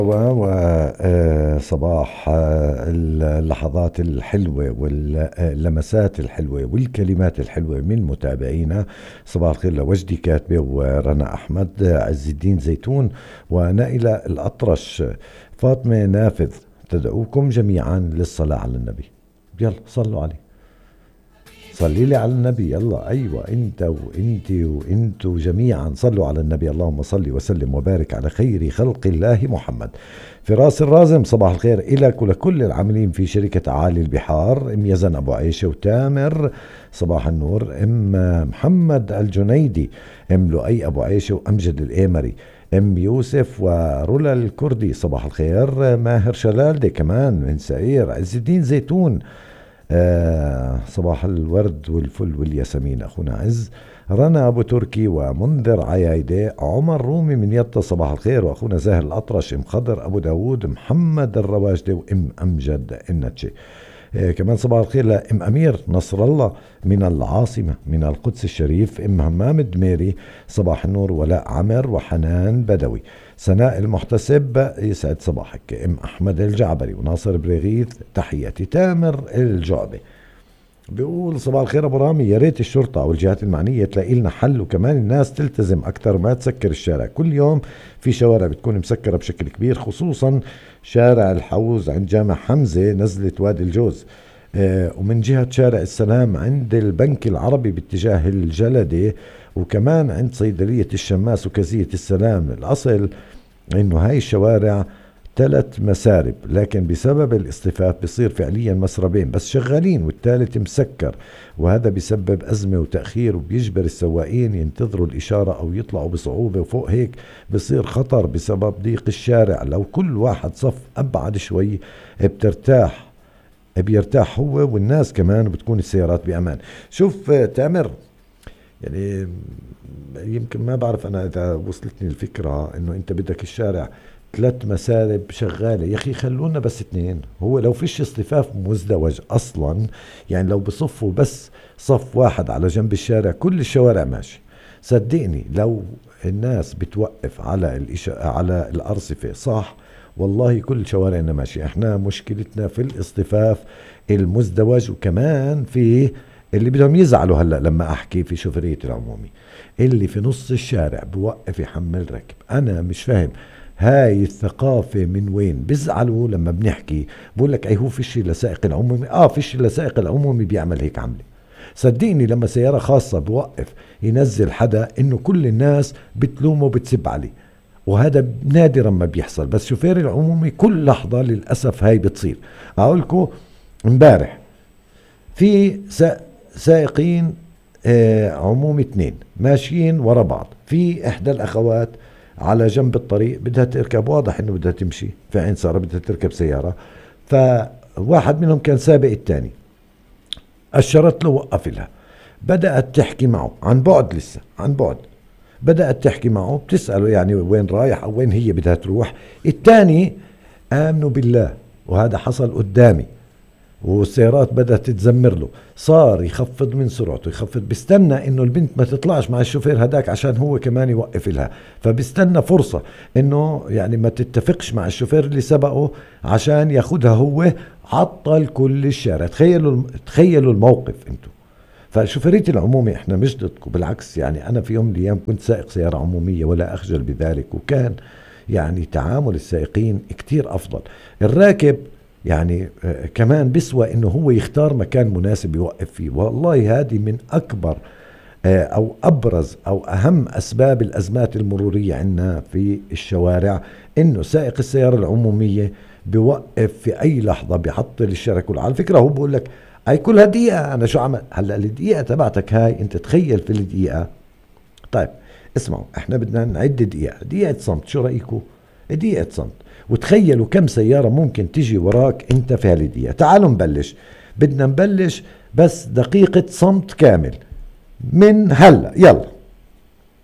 وصباح اللحظات الحلوة واللمسات الحلوة والكلمات الحلوة من متابعينا. صباح الخير لوجدي كاتبة ورنا أحمد، عز الدين زيتون، ونائلة الأطرش، فاطمة نافذ. تدعوكم جميعا للصلاة على النبي. يلا صلوا عليه، صلي لي على النبي. يلا أيوة، أنت وأنت وأنتوا جميعا صلوا على النبي. اللهم صل وسلم وبارك على خير خلق الله محمد. فراس الرازم، صباح الخير إلك ولكل العاملين في شركة عالي البحار. أم يزن أبو عيشة وتامر، صباح النور. أم محمد الجنيدي، أم لؤي أبو عيشة وأمجد الإيمري، أم يوسف ورولا الكردي، صباح الخير. ماهر شلالدي كمان من سعير. عز الدين زيتون، صباح الورد والفل والياسمين أخونا عز. رنا أبو تركي ومنذر عيايدة. عمر رومي من يطا، صباح الخير. وأخونا زاهر الأطرش. أم خضر أبو داود، محمد الرواجدة، وأم أمجد النتشي. كمان صباح الخير لأم أمير نصر الله من العاصمة من القدس الشريف. أم همام الدميري، صباح النور. ولاء عمر وحنان بدوي. سناء المحتسب، يسعد صباحك. أم أحمد الجعبري وناصر بريغيث، تحياتي. تامر الجعبي بيقول صباح الخير ابو رامي، يا ريت الشرطه او الجهات المعنيه تلاقي لنا حل، وكمان الناس تلتزم اكثر ما تسكر الشارع. كل يوم في شوارع بتكون مسكره بشكل كبير، خصوصا شارع الحوز عند جامع حمزه نزله وادي الجوز، ومن جهه شارع السلام عند البنك العربي باتجاه الجلده، وكمان عند صيدليه الشماس وكزيه السلام. الاصل انه هاي الشوارع 3 مسارب، لكن بسبب الاصطفاف بصير فعليا مسربين بس شغالين والثالث مسكر، وهذا بيسبب أزمة وتأخير، وبيجبر السواقين ينتظروا الإشارة أو يطلعوا بصعوبة، وفوق هيك بصير خطر بسبب ضيق الشارع. لو كل واحد صف أبعد شوي بيرتاح هو والناس كمان، وبتكون السيارات بأمان. شوف تامر، يعني يمكن ما بعرف أنا إذا وصلتني الفكرة إنه أنت بدك الشارع 3 مسارب شغالة. يا أخي خلونا بس 2. هو لو فيش اصطفاف مزدوج أصلا، يعني لو بصفوا بس صف واحد على جنب الشارع كل الشوارع ماشي. صدقني لو الناس بتوقف على الأرصفة صح، والله كل شوارعنا ماشي. احنا مشكلتنا في الاصطفاف المزدوج، وكمان في اللي بدهم يزعلوا هلأ لما أحكي في شوفرية العمومي اللي في نص الشارع بوقف يحمل ركب. أنا مش فاهم هاي الثقافة من وين. بيزعلوا لما بنحكي، بقول لك اي هو فيش لسائق العمومي، فيش لسائق العمومي بيعمل هيك عملة. صدقني لما سيارة خاصة بوقف ينزل حدا، انه كل الناس بتلومه وبتسب عليه، وهذا نادرا ما بيحصل. بس شوفير العمومي كل لحظة للأسف هاي بتصير. اقولكم امبارح في سائقين عمومي 2 ماشيين ورا بعض، في احدى الاخوات على جنب الطريق بدها تركب، واضح انه بدها تمشي في عين سارة، بدها تركب سيارة. فواحد منهم كان سابق الثاني، أشرت له وقف لها، بدأت تحكي معه عن بعد، لسه عن بعد بدأت تحكي معه، بتسأله يعني وين رايح أو وين هي بدها تروح. الثاني آمنوا بالله، وهذا حصل قدامي، والسيارات بدأت تتزمر له، صار يخفض من سرعته، يخفض، بيستنى انه البنت ما تطلعش مع الشوفير هداك عشان هو كمان يوقف لها، فبيستنى فرصة انه يعني ما تتفقش مع الشوفير اللي سبقه عشان ياخدها هو. عطل كل الشارع. تخيلوا الموقف انتم. فشوفرية العمومي احنا مش ضدكم، بالعكس، يعني انا في يوم من الايام كنت سائق سيارة عمومية ولا اخجل بذلك، وكان يعني تعامل السائقين كتير افضل. الراكب يعني كمان بيسوى انه هو يختار مكان مناسب يوقف فيه. والله هذه من اكبر او ابرز او اهم اسباب الازمات المرورية عندنا في الشوارع، انه سائق السيارة العمومية بيوقف في اي لحظة، بيعطل الشارع كله. على فكرة هو بقول لك اي كلها دقيقة، انا شو عمل هلا الدقيقة تبعتك هاي، انت تخيل في الدقيقة. طيب اسمعوا، احنا بدنا نعد دقيقة صمت، شو رأيكم؟ دقيقة صمت، وتخيلوا كم سيارة ممكن تجي وراك انت في هالدقيقة. تعالوا نبلش، بدنا نبلش بس دقيقة صمت كامل من هلا. يلا